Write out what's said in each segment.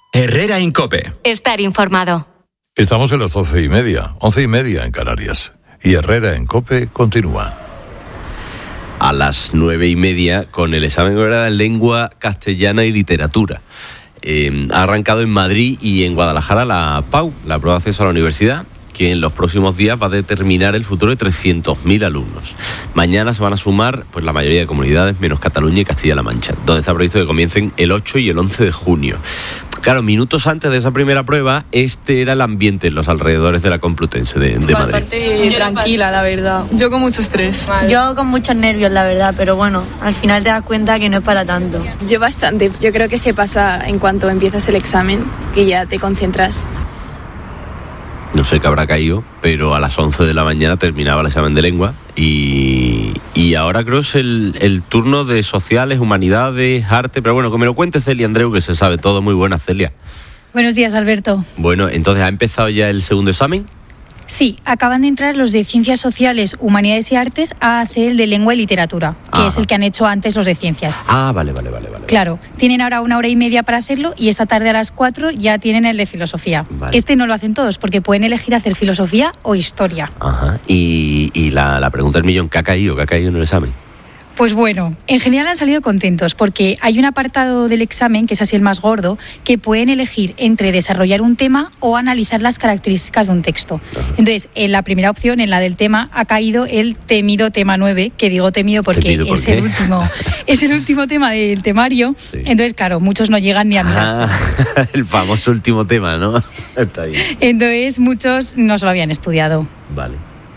Herrera en COPE. Estar informado. Estamos en las 12:30, 11:30 en Canarias. Y Herrera en COPE continúa. A las 9:30 con el examen de lengua castellana y literatura. Ha arrancado en Madrid y en Guadalajara la PAU, la prueba de acceso a la universidad, que en los próximos días va a determinar el futuro de 300.000 alumnos. Mañana se van a sumar pues la mayoría de comunidades, menos Cataluña y Castilla-La Mancha, donde está previsto que comiencen el 8 y el 11 de junio. Claro, minutos antes de esa primera prueba, este era el ambiente en los alrededores de la Complutense de Madrid. Bastante tranquila, la verdad. Yo con mucho estrés. Yo con muchos nervios, la verdad, pero bueno, al final te das cuenta que no es para tanto. Yo bastante. Yo creo que se pasa en cuanto empiezas el examen, que ya te concentras. No sé qué habrá caído, pero a las 11 de la mañana terminaba el examen de lengua y ahora creo que es el turno de sociales, humanidades, arte, pero bueno, que me lo cuente Celia Andreu, que se sabe todo. Muy buena, Celia. Buenos días, Alberto. Bueno, entonces, ¿ha empezado ya el segundo examen? Sí, acaban de entrar los de Ciencias Sociales, Humanidades y Artes a hacer el de Lengua y Literatura, que es el que han hecho antes los de Ciencias. Vale. Claro, tienen ahora 1 hora y media para hacerlo y esta tarde a las 4 ya tienen el de Filosofía. Vale. Que este no lo hacen todos porque pueden elegir hacer Filosofía o Historia. Ajá. Y la pregunta del millón, ¿qué ha caído en el examen? Pues bueno, en general han salido contentos porque hay un apartado del examen, que es así el más gordo, que pueden elegir entre desarrollar un tema o analizar las características de un texto. Entonces, en la primera opción, en la del tema, ha caído el temido tema 9, que digo temido porque es el último tema del temario. Sí. Entonces, claro, muchos no llegan ni a mirarse. El famoso último tema, ¿no? Está bien. Entonces, muchos no se lo habían estudiado. Vale.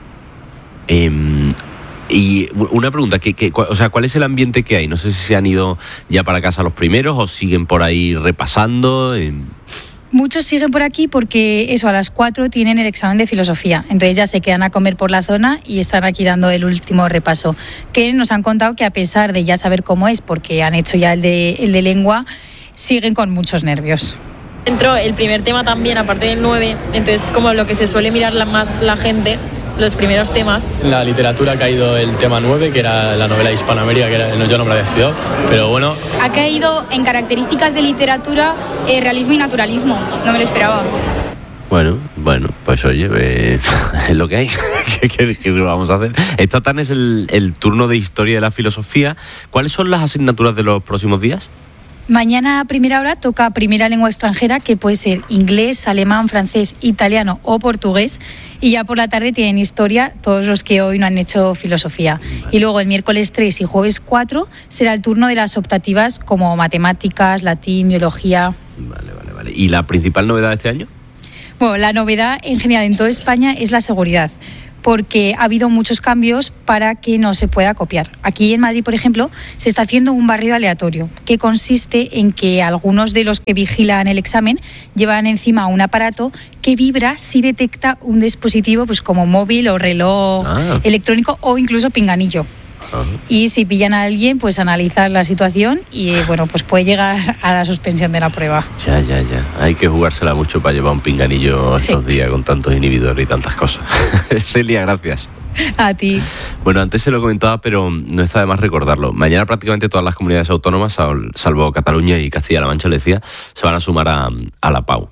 Y una pregunta, ¿cuál es el ambiente que hay? No sé si se han ido ya para casa los primeros o siguen por ahí repasando. Muchos siguen por aquí porque a las 4 tienen el examen de Filosofía. Entonces ya se quedan a comer por la zona y están aquí dando el último repaso. Que nos han contado que a pesar de ya saber cómo es, porque han hecho ya el de lengua, siguen con muchos nervios. Entró el primer tema también, aparte del 9, entonces como lo que se suele mirar más la gente, los primeros temas. En la literatura ha caído el tema 9, que era la novela Hispanoamérica, yo no me la había estudiado, pero bueno. Ha caído en características de literatura, realismo y naturalismo, no me lo esperaba. Bueno, pues oye, es lo que hay. ¿Qué vamos a hacer? Esta tarde es el turno de Historia de la Filosofía. ¿Cuáles son las asignaturas de los próximos días? Mañana a primera hora toca primera lengua extranjera, que puede ser inglés, alemán, francés, italiano o portugués. Y ya por la tarde tienen historia todos los que hoy no han hecho filosofía. Vale. Y luego el miércoles 3 y jueves 4 será el turno de las optativas como matemáticas, latín, biología. Vale. ¿Y la principal novedad de este año? Bueno, la novedad en general en toda España es la seguridad, porque ha habido muchos cambios para que no se pueda copiar. Aquí en Madrid, por ejemplo, se está haciendo un barrido aleatorio, que consiste en que algunos de los que vigilan el examen llevan encima un aparato que vibra si detecta un dispositivo pues como móvil o reloj electrónico o incluso pinganillo. Y si pillan a alguien, pues analizar la situación y pues puede llegar a la suspensión de la prueba. Ya. Hay que jugársela mucho para llevar un pinganillo estos días con tantos inhibidores y tantas cosas. Celia, gracias. A ti. Bueno, antes se lo comentaba, pero no está de más recordarlo. Mañana prácticamente todas las comunidades autónomas, salvo Cataluña y Castilla-La Mancha, le decía, se van a sumar a la PAU.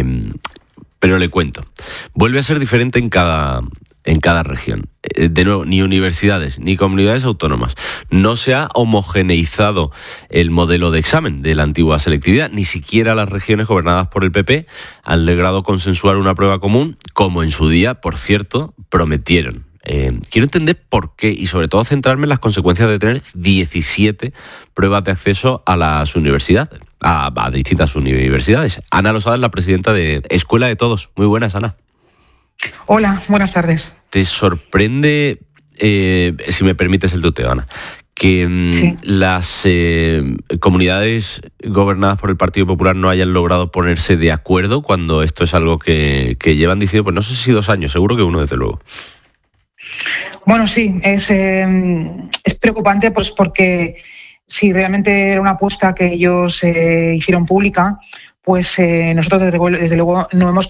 Pero le cuento. Vuelve a ser diferente en cada región. De nuevo, ni universidades ni comunidades autónomas. No se ha homogeneizado el modelo de examen de la antigua selectividad. Ni siquiera las regiones gobernadas por el PP han logrado consensuar una prueba común, como en su día, por cierto, prometieron. Quiero entender por qué y sobre todo centrarme en las consecuencias de tener 17 pruebas de acceso a las universidades, a distintas universidades. Ana Losada es la presidenta de Escuela de Todos. Muy buenas, Ana. Hola, buenas tardes. ¿Te sorprende, si me permites el tuteo, Ana, que las comunidades gobernadas por el Partido Popular no hayan logrado ponerse de acuerdo cuando esto es algo que llevan diciendo, pues no sé si 2 años, seguro que 1 desde luego? Bueno, sí, es preocupante pues porque si realmente era una apuesta que ellos hicieron pública, pues nosotros desde luego no hemos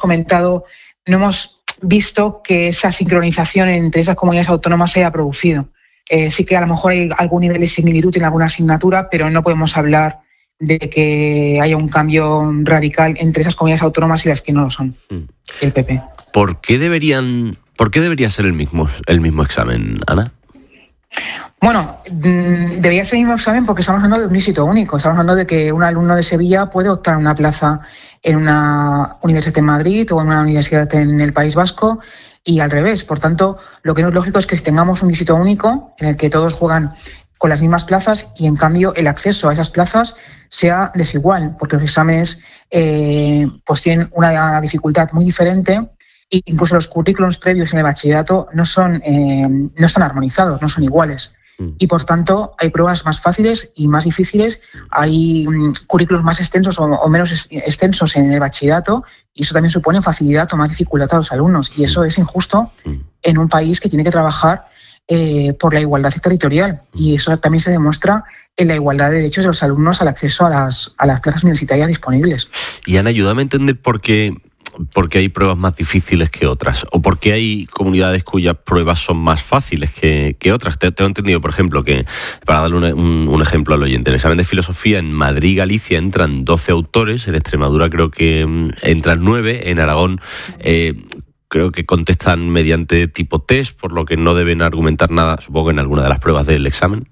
visto que esa sincronización entre esas comunidades autónomas se haya producido. Sí que a lo mejor hay algún nivel de similitud en alguna asignatura, pero no podemos hablar de que haya un cambio radical entre esas comunidades autónomas y las que no lo son, el PP. ¿Por qué debería ser el mismo examen, Ana? Bueno, debería ser el mismo examen porque estamos hablando de un éxito único. Estamos hablando de que un alumno de Sevilla puede optar a una plaza en una universidad en Madrid o en una universidad en el País Vasco y al revés. Por tanto, lo que no es lógico es que tengamos un éxito único en el que todos juegan con las mismas plazas y, en cambio, el acceso a esas plazas sea desigual, porque los exámenes pues tienen una dificultad muy diferente. E incluso los currículums previos en el bachillerato no están armonizados, no son iguales. Y, por tanto, hay pruebas más fáciles y más difíciles. Hay currículums más extensos o menos extensos en el bachillerato y eso también supone facilidad o más dificultad a los alumnos. Y eso es injusto en un país que tiene que trabajar por la igualdad territorial. Y eso también se demuestra en la igualdad de derechos de los alumnos al acceso a las plazas universitarias disponibles. Y, Ana, ayúdame a entender por qué hay pruebas más difíciles que otras, o por qué hay comunidades cuyas pruebas son más fáciles que otras. Tengo entendido, por ejemplo, que, para darle un ejemplo al oyente, en el examen de filosofía en Madrid y Galicia entran 12 autores, en Extremadura creo que entran 9, en Aragón creo que contestan mediante tipo test, por lo que no deben argumentar nada, supongo, en alguna de las pruebas del examen.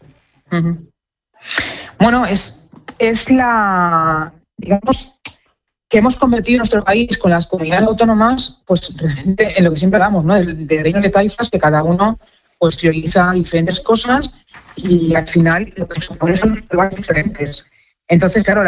Bueno, es la, digamos, que hemos convertido nuestro país con las comunidades autónomas, pues en lo que siempre hablamos, ¿no? De reino de taifas, que cada uno pues prioriza diferentes cosas y al final lo que supone son pruebas diferentes. Entonces, claro,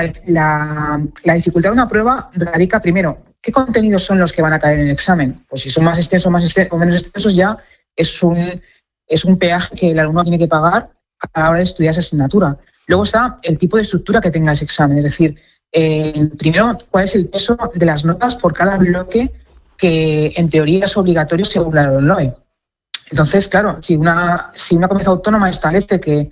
la dificultad de una prueba radica primero, ¿qué contenidos son los que van a caer en el examen? Pues si son más extensos o menos extensos, ya es un peaje que el alumno tiene que pagar a la hora de estudiar esa asignatura. Luego está el tipo de estructura que tenga ese examen, es decir, primero, ¿cuál es el peso de las notas por cada bloque que en teoría es obligatorio según la LOE? Entonces, claro, si una comunidad autónoma establece que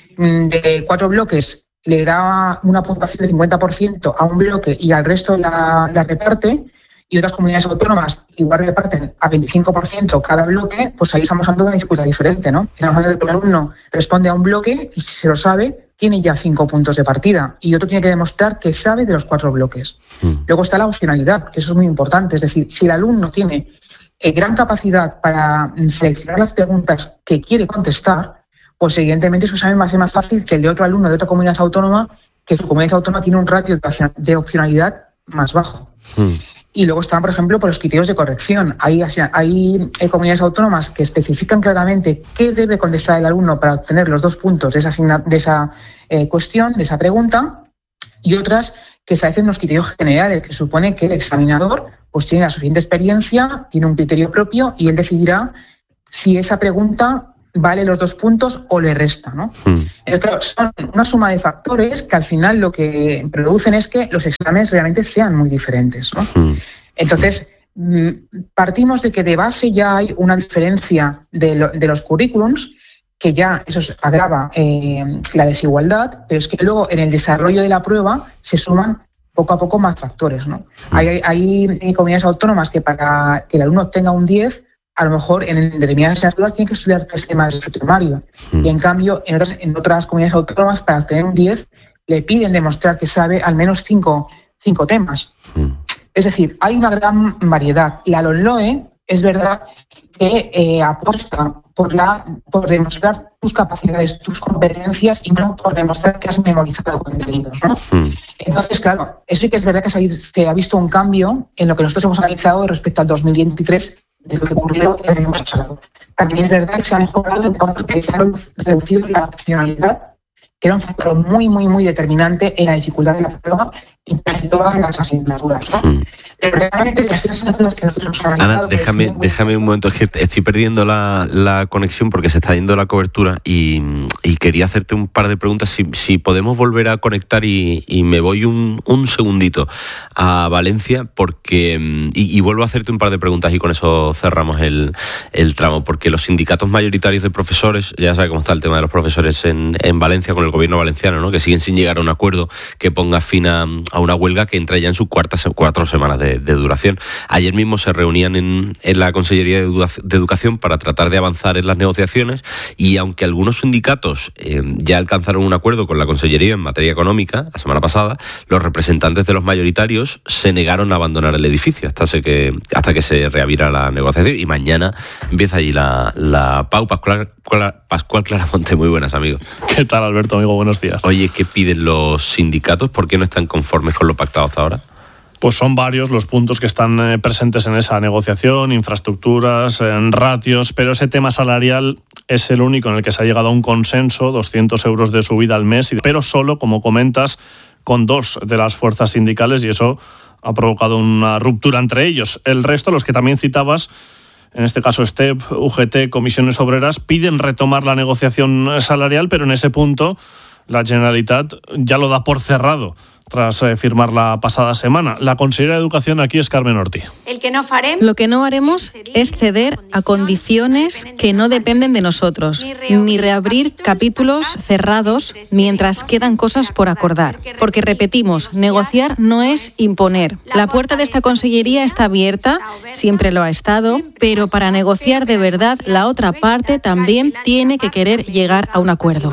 de 4 bloques le da una puntuación de 50% a un bloque y al resto la reparte, y otras comunidades autónomas igual reparten a 25% cada bloque, pues ahí estamos hablando de una dificultad diferente, ¿no? Estamos hablando de que el alumno responde a un bloque y si se lo sabe, tiene ya 5 puntos de partida y otro tiene que demostrar que sabe de los 4 bloques. Luego está la opcionalidad, que eso es muy importante, es decir, si el alumno tiene gran capacidad para seleccionar las preguntas que quiere contestar, pues evidentemente su examen va a ser más fácil que el de otro alumno de otra comunidad autónoma, que su comunidad autónoma tiene un ratio de opcionalidad más bajo. Y luego están, por ejemplo, por los criterios de corrección. Hay comunidades autónomas que especifican claramente qué debe contestar el alumno para obtener los 2 puntos de esa cuestión, de esa pregunta, y otras que establecen los criterios generales, que supone que el examinador pues tiene la suficiente experiencia, tiene un criterio propio y él decidirá si esa pregunta vale los 2 puntos o le resta, ¿no? Claro, son una suma de factores que al final lo que producen es que los exámenes realmente sean muy diferentes, ¿no? Entonces, partimos de que de base ya hay una diferencia de los currículums, que ya eso agrava la desigualdad, pero es que luego en el desarrollo de la prueba se suman poco a poco más factores, ¿no? Hay comunidades autónomas que para que el alumno obtenga un 10, a lo mejor en determinadas asignaturas tiene que estudiar 3 temas de su temario. Y en cambio, en otras comunidades autónomas, para obtener un 10, le piden demostrar que sabe al menos 5 temas. Es decir, hay una gran variedad. La LOE es verdad que apuesta por demostrar tus capacidades, tus competencias y no por demostrar que has memorizado contenidos, ¿no? Entonces, claro, eso sí que es verdad que se ha visto un cambio en lo que nosotros hemos analizado respecto al 2023 de lo que ocurrió en el año pasado. También es verdad que se ha mejorado en cuanto a que se ha reducido la opcionalidad, que era un factor muy, muy, muy determinante en la dificultad de la prueba en casi todas las asignaturas, ¿no? Pero realmente las 3 asignaturas que nosotros hemos analizado... Ana, déjame un momento, es que estoy perdiendo la conexión porque se está yendo la cobertura y quería hacerte un par de preguntas. Si podemos volver a conectar y me voy un segundito a Valencia porque y vuelvo a hacerte un par de preguntas y con eso cerramos el tramo, porque los sindicatos mayoritarios de profesores, ya sabes cómo está el tema de los profesores en Valencia con el el gobierno valenciano, ¿no? Que siguen sin llegar a un acuerdo que ponga fin a una huelga que entra ya en sus 4 semanas de duración. Ayer mismo se reunían en la Consellería de Educación para tratar de avanzar en las negociaciones, y aunque algunos sindicatos ya alcanzaron un acuerdo con la Consellería en materia económica la semana pasada, los representantes de los mayoritarios se negaron a abandonar el edificio hasta que se reavira la negociación, y mañana empieza allí la PAU. Pascual Claramonte, muy buenas, amigo. ¿Qué tal, Alberto, amigo? Buenos días. Oye, ¿qué piden los sindicatos? ¿Por qué no están conformes con lo pactado hasta ahora? Pues son varios los puntos que están presentes en esa negociación: infraestructuras, ratios, pero ese tema salarial es el único en el que se ha llegado a un consenso, 200 euros de subida al mes, pero solo, como comentas, con 2 de las fuerzas sindicales, y eso ha provocado una ruptura entre ellos. El resto, los que también citabas, en este caso STEP, UGT, Comisiones Obreras, piden retomar la negociación salarial, pero en ese punto la Generalitat ya lo da por cerrado tras firmar la pasada semana. La consellera de Educación aquí es Carmen Ortiz. Lo que no haremos es ceder a condiciones que no dependen de nosotros, ni reabrir capítulos cerrados mientras quedan cosas por acordar. Porque, repetimos, negociar no es imponer. La puerta de esta consellería está abierta, siempre lo ha estado, pero para negociar de verdad, la otra parte también tiene que querer llegar a un acuerdo.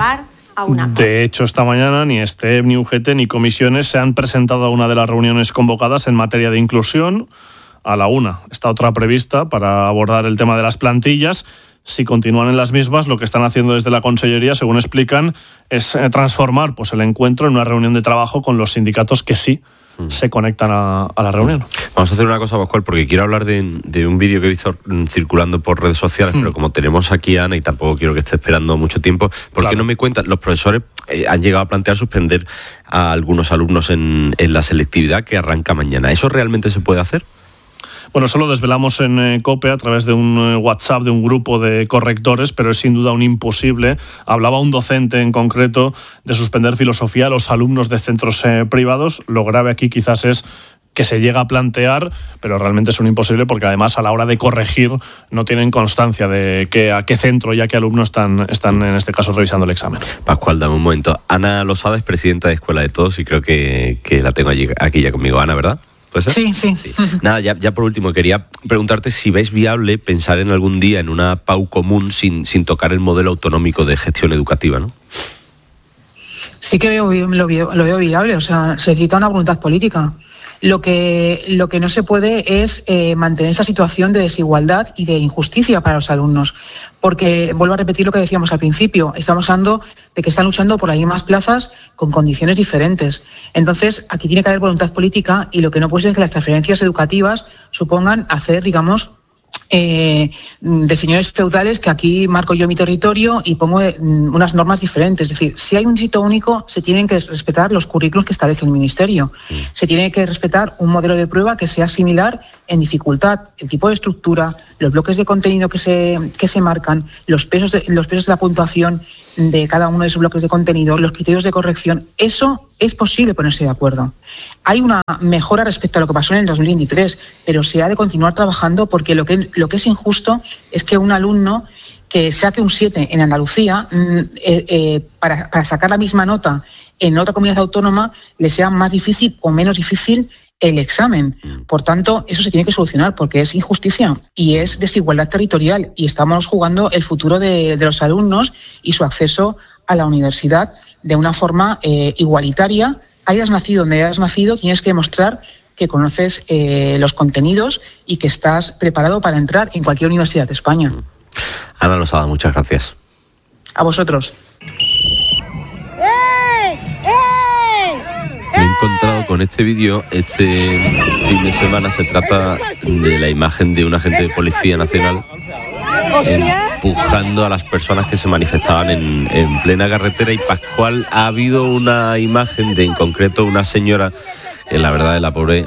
De hecho, esta mañana ni STEP, ni UGT, ni comisiones se han presentado a una de las reuniones convocadas en materia de inclusión. A la 1 está otra prevista para abordar el tema de las plantillas. Si continúan en las mismas, lo que están haciendo desde la Consellería, según explican, es transformar el encuentro en una reunión de trabajo con los sindicatos que sí se conectan a la reunión. Vamos a hacer una cosa, Pascual, porque quiero hablar de un vídeo que he visto circulando por redes sociales, pero como tenemos aquí a Ana y tampoco quiero que esté esperando mucho tiempo, ¿por qué no me cuentan? Los profesores han llegado a plantear suspender a algunos alumnos en la selectividad que arranca mañana. ¿Eso realmente se puede hacer? Bueno, eso lo desvelamos en COPE a través de un WhatsApp de un grupo de correctores, pero es sin duda un imposible. Hablaba un docente en concreto de suspender filosofía a los alumnos de centros privados. Lo grave aquí quizás es que se llega a plantear, pero realmente es un imposible, porque además a la hora de corregir no tienen constancia de a qué centro y a qué alumno están en este caso revisando el examen. Pascual, dame un momento. Ana Losada es presidenta de Escuela de Todos y creo que la tengo aquí ya conmigo. Ana, ¿verdad? Sí. Nada, ya por último quería preguntarte si ves viable pensar en algún día en una PAU común sin tocar el modelo autonómico de gestión educativa, ¿no? Sí que lo veo viable, o sea, se necesita una voluntad política. Lo que no se puede es mantener esa situación de desigualdad y de injusticia para los alumnos, porque vuelvo a repetir lo que decíamos al principio, estamos hablando de que están luchando por las mismas plazas con condiciones diferentes. Entonces, aquí tiene que haber voluntad política, y lo que no puede ser es que las transferencias educativas supongan hacer, digamos, de señores feudales, que aquí marco yo mi territorio y pongo unas normas diferentes. Es decir, si hay un sitio único, se tienen que respetar los currículos que establece el Ministerio. Se tiene que respetar un modelo de prueba que sea similar en dificultad, el tipo de estructura, los bloques de contenido que se marcan, los pesos de la puntuación de cada uno de esos bloques de contenido, los criterios de corrección. Eso es posible ponerse de acuerdo. Hay una mejora respecto a lo que pasó en el 2023, pero se ha de continuar trabajando, porque lo que es injusto es que un alumno que saque un 7 en Andalucía, para sacar la misma nota en otra comunidad autónoma, le sea más difícil o menos difícil el examen. Por tanto, eso se tiene que solucionar, porque es injusticia y es desigualdad territorial, y estamos jugando el futuro de los alumnos y su acceso a la universidad de una forma igualitaria. Hayas nacido donde hayas nacido, tienes que demostrar que conoces los contenidos y que estás preparado para entrar en cualquier universidad de España. Ana Losada, muchas gracias. A vosotros. Me he encontrado con este vídeo este fin de semana. Se trata de la imagen de un agente de Policía Nacional empujando a las personas que se manifestaban en plena carretera. Y, Pascual, ha habido una imagen de, en concreto, una señora que la verdad de la pobre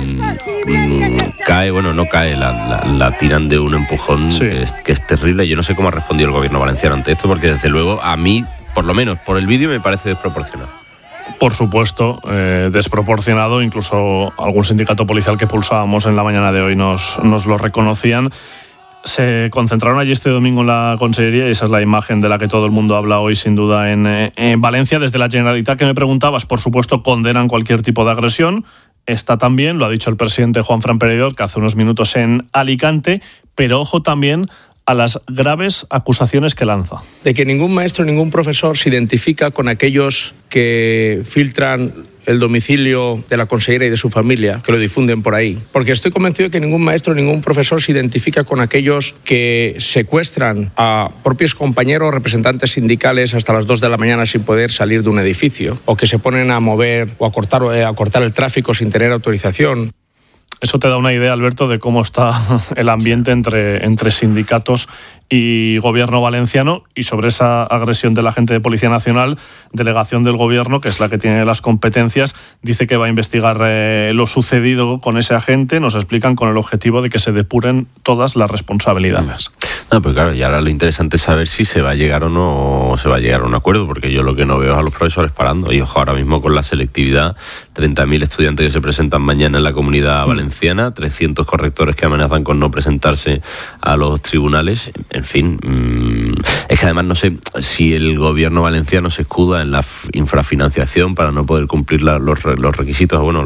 cae, no cae, la tiran de un empujón, sí, que es terrible. Yo no sé cómo ha respondido el gobierno valenciano ante esto, porque desde luego a mí, por lo menos por el vídeo, me parece desproporcionado. Por supuesto, desproporcionado. Incluso algún sindicato policial que pulsábamos en la mañana de hoy nos lo reconocían. Se concentraron allí este domingo en la Consellería y esa es la imagen de la que todo el mundo habla hoy, sin duda, en Valencia. Desde la Generalitat, que me preguntabas, por supuesto, condenan cualquier tipo de agresión. Está también, lo ha dicho el presidente Juanfran Pereidor, que hace unos minutos en Alicante, pero ojo también a las graves acusaciones que lanza. De que ningún maestro, ningún profesor se identifica con aquellos que filtran el domicilio de la consellera y de su familia, que lo difunden por ahí. Porque estoy convencido de que ningún maestro, ningún profesor se identifica con aquellos que secuestran a propios compañeros, representantes sindicales hasta las 2 de la mañana sin poder salir de un edificio, o que se ponen a mover o a cortar el tráfico sin tener autorización. Eso te da una idea, Alberto, de cómo está el ambiente entre sindicatos y gobierno valenciano, y sobre esa agresión del agente de Policía Nacional, delegación del gobierno, que es la que tiene las competencias, dice que va a investigar lo sucedido con ese agente. Nos explican con el objetivo de que se depuren todas las responsabilidades. No, pues claro, y ahora lo interesante es saber si se va a llegar o no se va a llegar a un acuerdo, porque yo lo que no veo es a los profesores parando. Y ojo, ahora mismo con la selectividad, 30.000 estudiantes que se presentan mañana en la Comunidad Valenciana, 300 correctores que amenazan con no presentarse a los tribunales. En fin, es que además no sé si el gobierno valenciano se escuda en la infrafinanciación para no poder cumplir los requisitos, bueno,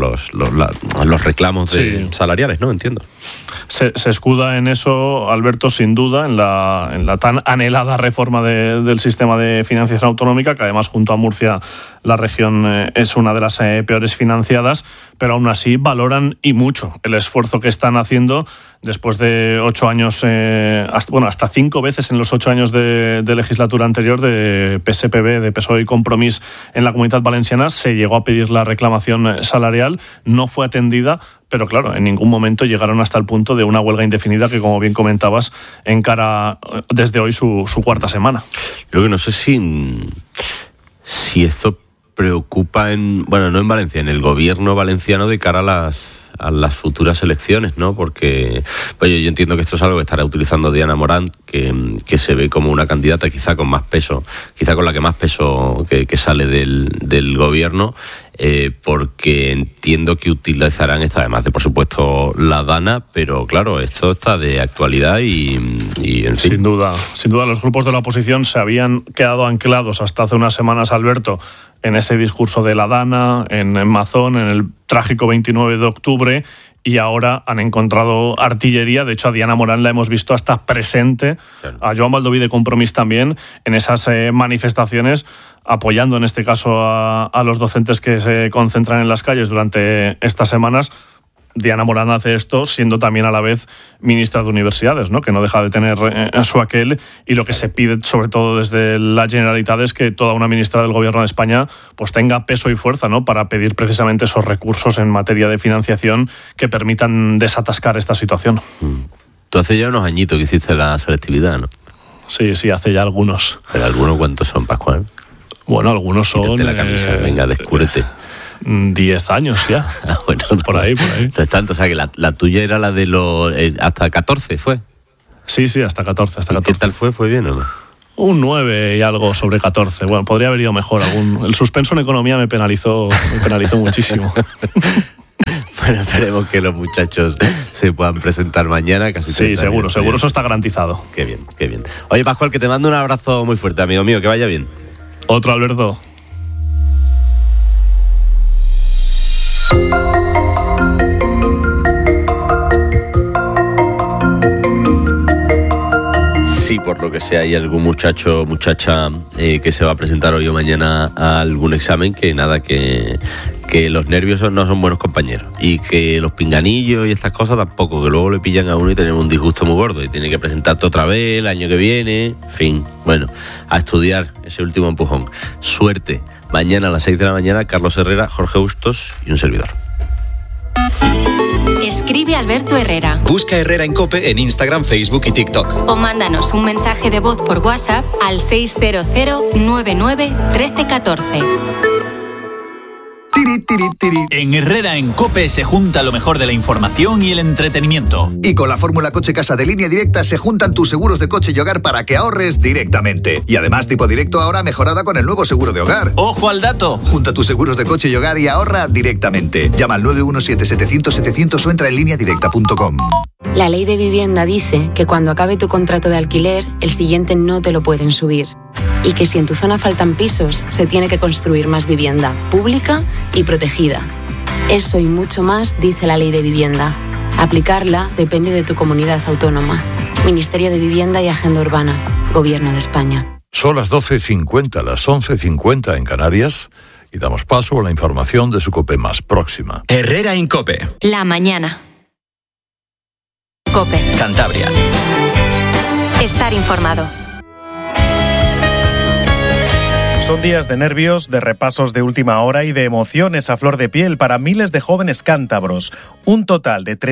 los reclamos salariales, ¿no? Entiendo. Se escuda en eso, Alberto, sin duda, en la tan anhelada reforma del sistema de financiación autonómica, que además junto a Murcia la región es una de las peores financiadas, pero aún así valoran y mucho el esfuerzo que están haciendo después de 8 años, hasta 5 veces en los 8 años de legislatura anterior de PSPB, de PSOE y Compromís en la Comunitat Valenciana. Se llegó a pedir la reclamación salarial, no fue atendida, pero claro, en ningún momento llegaron hasta el punto de una huelga indefinida que, como bien comentabas, encara desde hoy su cuarta semana. Yo que no sé si esto preocupa no en Valencia, en el gobierno valenciano de cara a las futuras elecciones, ¿no? Porque yo entiendo que esto es algo que estará utilizando Diana Morant, que se ve como una candidata quizá con más peso, quizá con la que más peso que sale del gobierno, porque entiendo que utilizarán esto, además de, por supuesto, la Dana, pero claro, esto está de actualidad y en fin. Sin duda, los grupos de la oposición se habían quedado anclados hasta hace unas semanas, Alberto, en ese discurso de la Dana, en Mazón, en el trágico 29 de octubre, y ahora han encontrado artillería. De hecho, a Diana Morant la hemos visto hasta presente, a Joan Baldoví de Compromís también, en esas manifestaciones, apoyando en este caso a los docentes que se concentran en las calles durante estas semanas. Diana Morant hace esto siendo también a la vez ministra de Universidades, ¿no? Que no deja de tener su aquel, y lo que se pide sobre todo desde la Generalitat es que toda una ministra del Gobierno de España pues tenga peso y fuerza, ¿no? Para pedir precisamente esos recursos en materia de financiación que permitan desatascar esta situación. Tú hace ya unos añitos que hiciste la selectividad, ¿no? Sí, hace ya algunos. ¿Pero algunos cuántos son, Pascual? Bueno, algunos son... Quítate la camisa, venga, descúbrete. 10 años ya. Bueno, por ahí. No es tanto, o sea que la tuya era la de los... hasta 14, ¿fue? Sí, hasta 14. ¿Qué tal fue? ¿Fue bien o no? Un 9 y algo sobre 14. Bueno, podría haber ido mejor. El suspenso en economía me penalizó muchísimo. Bueno, esperemos que los muchachos se puedan presentar mañana. Sí, seguro, eso está garantizado. Qué bien. Oye, Pascual, que te mando un abrazo muy fuerte, amigo mío, que vaya bien. Otro, Alberto. Si por lo que sea hay algún muchacha que se va a presentar hoy o mañana a algún examen, que los nervios no son buenos compañeros, y que los pinganillos y estas cosas tampoco, que luego le pillan a uno y tenemos un disgusto muy gordo y tiene que presentarte otra vez el año que viene. En fin, bueno, a estudiar ese último empujón. Suerte. Mañana a las 6 de la mañana, Carlos Herrera, Jorge Bustos y un servidor. Escribe Alberto Herrera. Busca Herrera en COPE en Instagram, Facebook y TikTok. O mándanos un mensaje de voz por WhatsApp al 600 99 1314. En Herrera en COPE se junta lo mejor de la información y el entretenimiento. Y con la fórmula Coche Casa de Línea Directa se juntan tus seguros de coche y hogar para que ahorres directamente. Y además tipo directo ahora mejorada con el nuevo seguro de hogar. ¡Ojo al dato! Junta tus seguros de coche y hogar y ahorra directamente. Llama al 917-700-700 o entra en lineadirecta.com. La ley de vivienda dice que cuando acabe tu contrato de alquiler, el siguiente no te lo pueden subir. Y que si en tu zona faltan pisos, se tiene que construir más vivienda, pública y protegida. Eso y mucho más dice la ley de vivienda. Aplicarla depende de tu comunidad autónoma. Ministerio de Vivienda y Agenda Urbana. Gobierno de España. Son las 12:50, las 11:50 en Canarias, y damos paso a la información de su COPE más próxima. Herrera en COPE. La mañana. COPE. Cantabria. Estar informado. Son días de nervios, de repasos de última hora y de emociones a flor de piel para miles de jóvenes cántabros. Un total de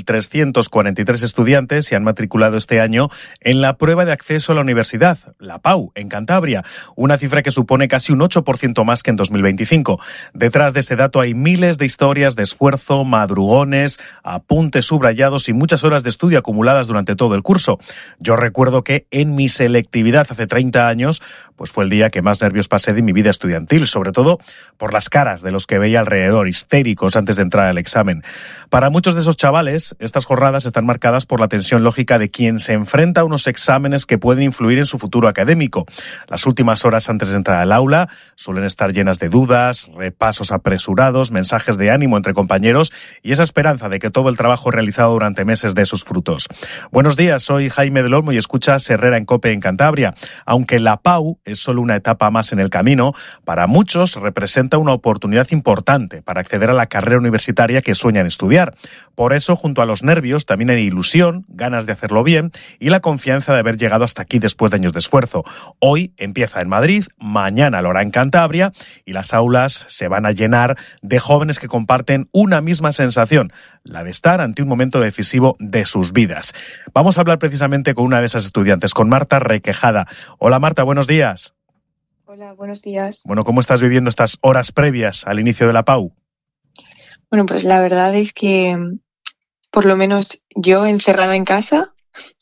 3.343 estudiantes se han matriculado este año en la prueba de acceso a la universidad, la PAU, en Cantabria, una cifra que supone casi un 8% más que en 2025. Detrás de ese dato hay miles de historias de esfuerzo, madrugones, apuntes subrayados y muchas horas de estudio acumuladas durante todo el curso. Yo recuerdo que en mi selectividad hace 30 años, pues fue el día que más nervios pasé de mi vida estudiantil, sobre todo por las caras de los que veía alrededor, histéricos antes de entrar al examen. Para muchos de esos chavales, estas jornadas están marcadas por la tensión lógica de quien se enfrenta a unos exámenes que pueden influir en su futuro académico. Las últimas horas antes de entrar al aula suelen estar llenas de dudas, repasos apresurados, mensajes de ánimo entre compañeros y esa esperanza de que todo el trabajo realizado durante meses dé sus frutos. Buenos días, soy Jaime del Olmo y escuchas Herrera en COPE en Cantabria. Aunque la PAU es solo una etapa más en el camino, para muchos representa una oportunidad importante para acceder a la carrera universitaria que sueñan estudiar. Por eso, junto a los nervios, también hay ilusión, ganas de hacerlo bien y la confianza de haber llegado hasta aquí después de años de esfuerzo. Hoy empieza en Madrid, mañana lo hará en Cantabria y las aulas se van a llenar de jóvenes que comparten una misma sensación, la de estar ante un momento decisivo de sus vidas. Vamos a hablar precisamente con una de esas estudiantes, con Marta Requejada. Hola Marta, buenos días. Hola, buenos días. Bueno, ¿cómo estás viviendo estas horas previas al inicio de la PAU? Bueno, pues la verdad es que por lo menos yo encerrada en casa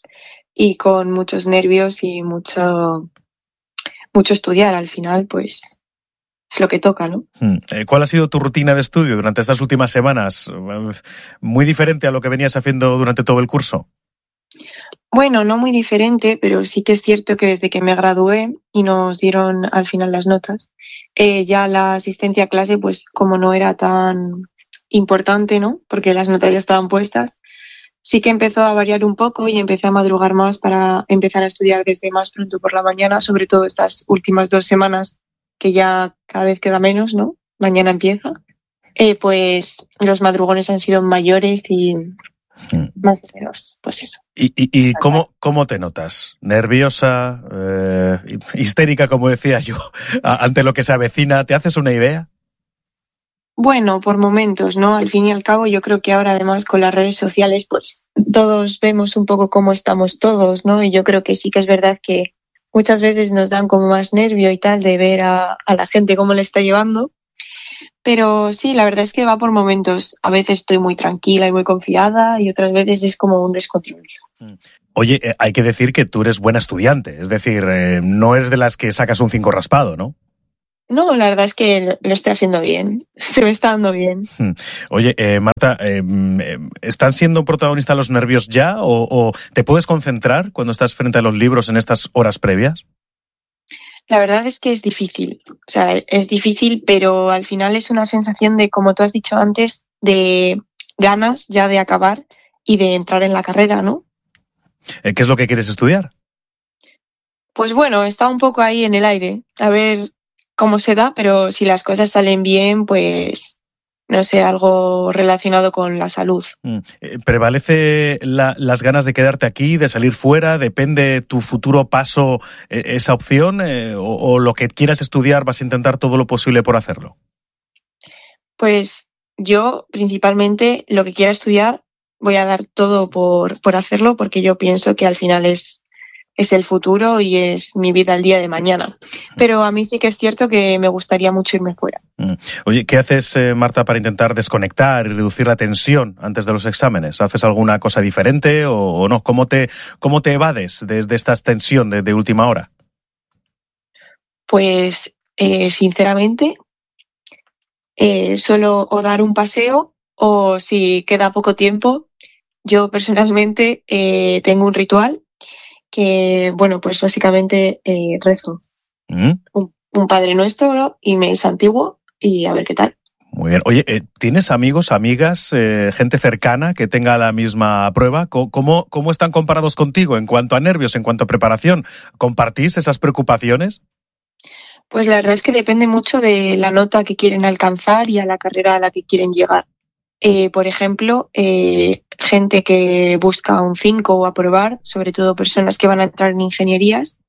y con muchos nervios y mucho estudiar al final, pues es lo que toca, ¿no? ¿Cuál ha sido tu rutina de estudio durante estas últimas semanas? ¿Muy diferente a lo que venías haciendo durante todo el curso? Bueno, no muy diferente, pero sí que es cierto que desde que me gradué y nos dieron al final las notas, ya la asistencia a clase, pues como no era tan importante, ¿no? Porque las notas ya estaban puestas, sí que empezó a variar un poco y empecé a madrugar más para empezar a estudiar desde más pronto por la mañana, sobre todo estas últimas 2 semanas, que ya cada vez queda menos, ¿no? Mañana empieza. Pues los madrugones han sido mayores y más o menos, pues eso. ¿Y cómo te notas? ¿Nerviosa? ¿Histérica, como decía yo, ante lo que se avecina? ¿Te haces una idea? Bueno, por momentos, ¿no? Al fin y al cabo, yo creo que ahora además con las redes sociales, pues todos vemos un poco cómo estamos todos, ¿no? Y yo creo que sí que es verdad que muchas veces nos dan como más nervio y tal de ver a la gente cómo le está llevando. Pero sí, la verdad es que va por momentos. A veces estoy muy tranquila y muy confiada y otras veces es como un descontrol. Oye, hay que decir que tú eres buena estudiante, es decir, no es de las que sacas un 5 raspado, ¿no? No, la verdad es que lo estoy haciendo bien, se me está dando bien. Oye, Marta, ¿están siendo protagonistas los nervios ya o te puedes concentrar cuando estás frente a los libros en estas horas previas? La verdad es que es difícil, o sea, es difícil, pero al final es una sensación de, como tú has dicho antes, de ganas ya de acabar y de entrar en la carrera, ¿no? ¿Qué es lo que quieres estudiar? Pues bueno, está un poco ahí en el aire, a ver cómo se da, pero si las cosas salen bien, pues no sé, algo relacionado con la salud. ¿Prevalece las ganas de quedarte aquí, de salir fuera? ¿Depende tu futuro paso esa opción? ¿O lo que quieras estudiar vas a intentar todo lo posible por hacerlo? Pues yo, principalmente, lo que quiera estudiar, voy a dar todo por hacerlo, porque yo pienso que al final es el futuro y es mi vida el día de mañana. Pero a mí sí que es cierto que me gustaría mucho irme fuera. Oye, ¿qué haces, Marta, para intentar desconectar y reducir la tensión antes de los exámenes? ¿Haces alguna cosa diferente o no? ¿Cómo te evades de esta tensión de última hora? Pues, sinceramente, suelo o dar un paseo o si queda poco tiempo, yo personalmente tengo un ritual que, bueno, pues básicamente rezo un Padre Nuestro y me santiguo y a ver qué tal. Muy bien. Oye, ¿tienes amigos, amigas, gente cercana que tenga la misma prueba? ¿Cómo están comparados contigo en cuanto a nervios, en cuanto a preparación? ¿Compartís esas preocupaciones? Pues la verdad es que depende mucho de la nota que quieren alcanzar y a la carrera a la que quieren llegar. Por ejemplo, gente que busca un 5 o aprobar, sobre todo personas que van a entrar en ingenierías,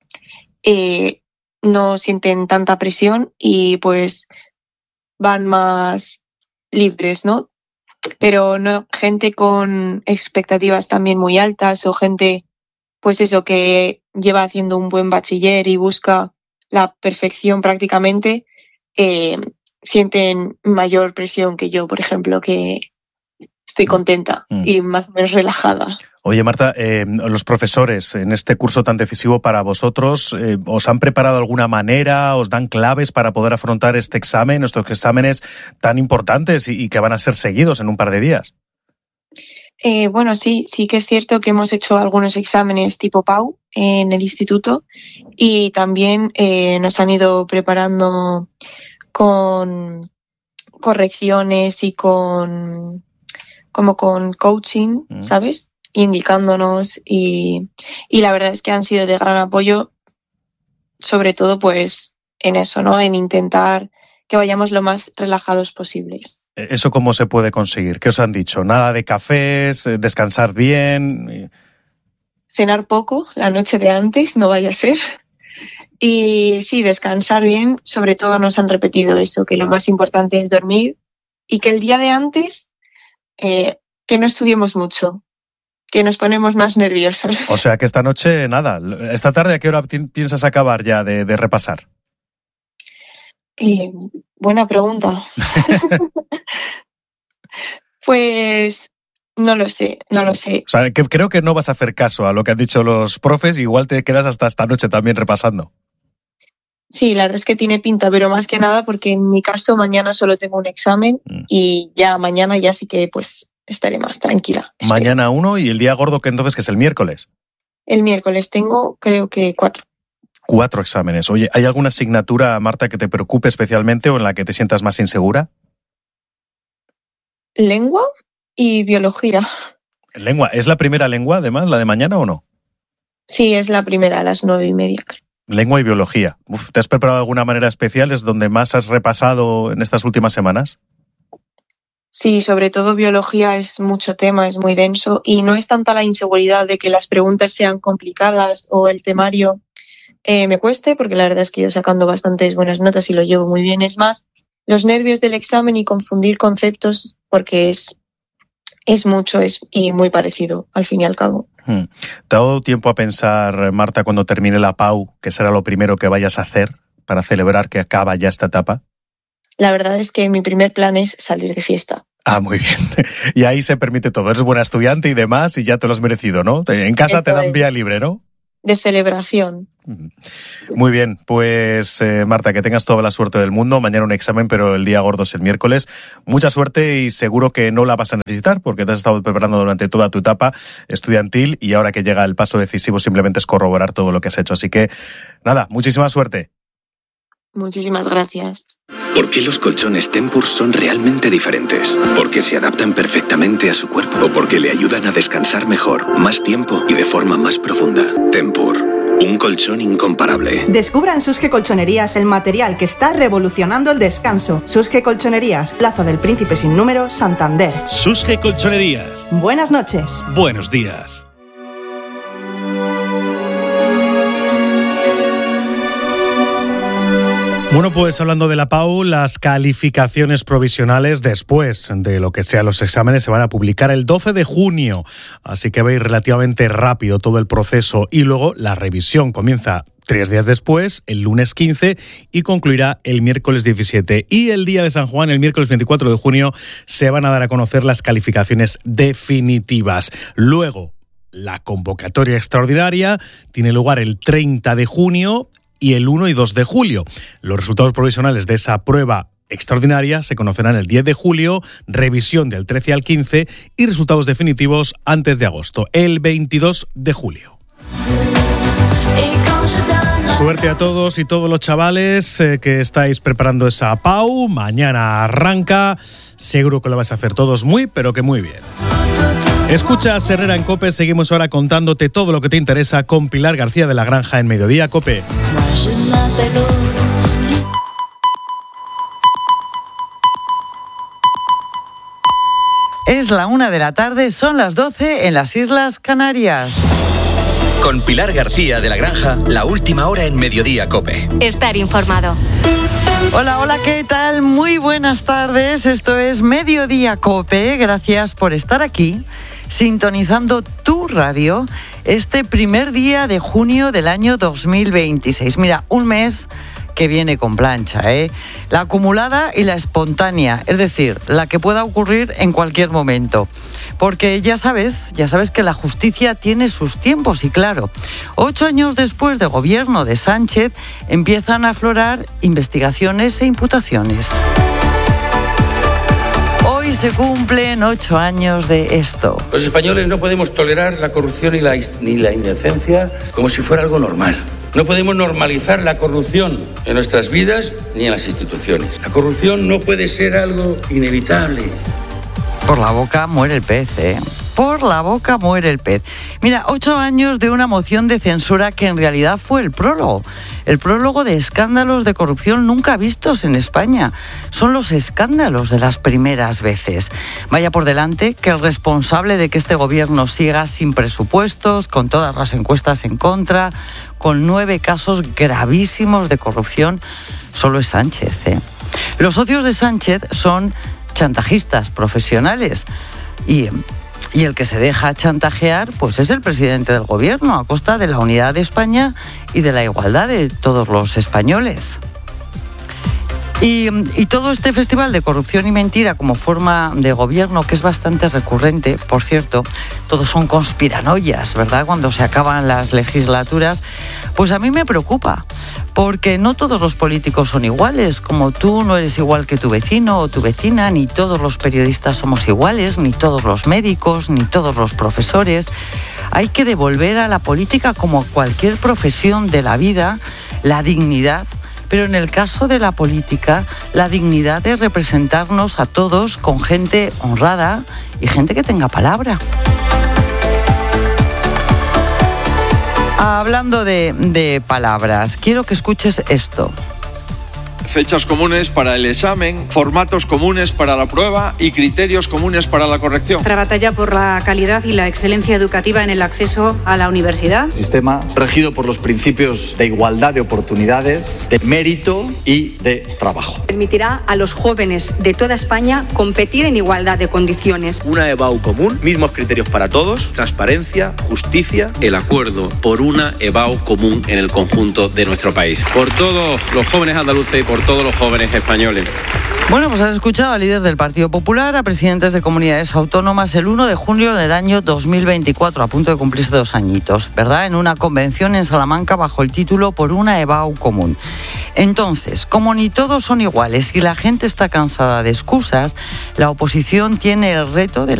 no sienten tanta presión y pues van más libres, ¿no? Pero no, gente con expectativas también muy altas o gente, pues eso, que lleva haciendo un buen bachiller y busca la perfección prácticamente, sienten mayor presión que yo, por ejemplo, que estoy contenta y más o menos relajada. Oye, Marta, los profesores en este curso tan decisivo para vosotros, ¿os han preparado de alguna manera? ¿Os dan claves para poder afrontar este examen, estos exámenes tan importantes y que van a ser seguidos en un par de días? Bueno, sí que es cierto que hemos hecho algunos exámenes tipo PAU en el instituto y también nos han ido preparando con correcciones y con coaching, ¿sabes? Indicándonos y la verdad es que han sido de gran apoyo, sobre todo pues en eso, ¿no? En intentar que vayamos lo más relajados posibles. ¿Eso cómo se puede conseguir? ¿Qué os han dicho? ¿Nada de cafés? ¿Descansar bien? Cenar poco la noche de antes, no vaya a ser. Y sí, descansar bien. Sobre todo nos han repetido eso, que lo más importante es dormir y que el día de antes que no estudiemos mucho, que nos ponemos más nerviosos. O sea que esta noche, nada. ¿Esta tarde a qué hora piensas acabar ya de repasar? Buena pregunta. Pues no lo sé. O sea, que creo que no vas a hacer caso a lo que han dicho los profes, igual te quedas hasta esta noche también repasando. Sí, la verdad es que tiene pinta, pero más que nada porque en mi caso mañana solo tengo un examen y ya mañana ya sí que pues estaré más tranquila. Mañana 1 y el día gordo que entonces que es el miércoles. El miércoles tengo creo que 4. 4 exámenes. Oye, ¿hay alguna asignatura, Marta, que te preocupe especialmente o en la que te sientas más insegura? Lengua y biología. ¿Lengua? ¿Es la primera lengua, además, la de mañana o no? Sí, es la primera, a las 9:30. Lengua y biología. ¿Te has preparado de alguna manera especial? ¿Es donde más has repasado en estas últimas semanas? Sí, sobre todo biología es mucho tema, es muy denso y no es tanta la inseguridad de que las preguntas sean complicadas o el temario me cueste, porque la verdad es que he ido sacando bastantes buenas notas y lo llevo muy bien. Es más, los nervios del examen y confundir conceptos, porque es mucho y muy parecido, al fin y al cabo. ¿Te ha dado tiempo a pensar, Marta, cuando termine la PAU, qué será lo primero que vayas a hacer para celebrar que acaba ya esta etapa? La verdad es que mi primer plan es salir de fiesta. Ah, muy bien. Y ahí se permite todo. Eres buena estudiante y demás y ya te lo has merecido, ¿no? En casa te dan vía libre, ¿no? De celebración. Muy bien, pues Marta, que tengas toda la suerte del mundo. Mañana un examen, pero el día gordo es el miércoles. Mucha suerte y seguro que no la vas a necesitar porque te has estado preparando durante toda tu etapa estudiantil y ahora que llega el paso decisivo simplemente es corroborar todo lo que has hecho. Así que nada, muchísima suerte. Muchísimas gracias. ¿Por qué los colchones Tempur son realmente diferentes? ¿Porque se adaptan perfectamente a su cuerpo? ¿O porque le ayudan a descansar mejor, más tiempo y de forma más profunda? Tempur, un colchón incomparable. Descubra en Susge Colchonerías el material que está revolucionando el descanso. Susge Colchonerías, Plaza del Príncipe sin número, Santander. Susge Colchonerías. Buenas noches. Buenos días. Bueno, pues hablando de la PAU, las calificaciones provisionales después de lo que sean los exámenes se van a publicar el 12 de junio, así que va a ir relativamente rápido todo el proceso y luego la revisión comienza 3 días después, el lunes 15 y concluirá el miércoles 17. Y el día de San Juan, el miércoles 24 de junio, se van a dar a conocer las calificaciones definitivas. Luego, la convocatoria extraordinaria tiene lugar el 30 de junio y el 1 y 2 de julio. Los resultados provisionales de esa prueba extraordinaria se conocerán el 10 de julio, revisión del 13 al 15 y resultados definitivos antes de agosto, el 22 de julio. Suerte a todos y todos los chavales que estáis preparando esa PAU. Mañana arranca. Seguro que lo vais a hacer todos muy, pero que muy bien. Escuchas Herrera en COPE. Seguimos ahora contándote todo lo que te interesa con Pilar García de la Granja en Mediodía COPE. Es la 1 de la tarde, son las 12 en las Islas Canarias. Con Pilar García de la Granja, la última hora en Mediodía COPE. Estar informado. Hola, ¿qué tal? Muy buenas tardes. Esto es Mediodía COPE. Gracias por estar aquí, sintonizando tu radio este primer día de junio del año 2026. Mira, un mes que viene con plancha, la acumulada y la espontánea, es decir, la que pueda ocurrir en cualquier momento. Porque ya sabes que la justicia tiene sus tiempos y claro, 8 años después de gobierno de Sánchez empiezan a aflorar investigaciones e imputaciones. Hoy se cumplen 8 años de esto. Los españoles no podemos tolerar la corrupción ni la indecencia como si fuera algo normal. No podemos normalizar la corrupción en nuestras vidas ni en las instituciones. La corrupción no puede ser algo inevitable. Por la boca muere el pez, Por la boca muere el pez. Mira, 8 años de una moción de censura que en realidad fue el prólogo de escándalos de corrupción nunca vistos en España. Son los escándalos de las primeras veces. Vaya por delante que el responsable de que este gobierno siga sin presupuestos, con todas las encuestas en contra, con 9 casos gravísimos de corrupción, solo es Sánchez, Los socios de Sánchez son chantajistas profesionales y el que se deja chantajear pues es el presidente del gobierno a costa de la unidad de España y de la igualdad de todos los españoles. Y todo este festival de corrupción y mentira como forma de gobierno, que es bastante recurrente, por cierto, todos son conspiranoias, ¿verdad? Cuando se acaban las legislaturas, pues a mí me preocupa, porque no todos los políticos son iguales, como tú no eres igual que tu vecino o tu vecina, ni todos los periodistas somos iguales, ni todos los médicos, ni todos los profesores. Hay que devolver a la política, como a cualquier profesión de la vida, la dignidad. Pero en el caso de la política, la dignidad es representarnos a todos con gente honrada y gente que tenga palabra. Hablando de palabras, quiero que escuches esto. Fechas comunes para el examen, formatos comunes para la prueba y criterios comunes para la corrección. Nuestra batalla por la calidad y la excelencia educativa en el acceso a la universidad. Sistema regido por los principios de igualdad de oportunidades, de mérito y de trabajo. Permitirá a los jóvenes de toda España competir en igualdad de condiciones. Una EBAU común, mismos criterios para todos, transparencia, justicia. El acuerdo por una EBAU común en el conjunto de nuestro país. Por todos los jóvenes andaluces y por todos los jóvenes españoles. Bueno, pues has escuchado al líder del Partido Popular, a presidentes de comunidades autónomas el 1 de junio del año 2024, a punto de cumplirse 2 añitos, ¿verdad? En una convención en Salamanca bajo el título Por una EBAU común. Entonces, como ni todos son iguales y la gente está cansada de excusas, la oposición tiene el reto de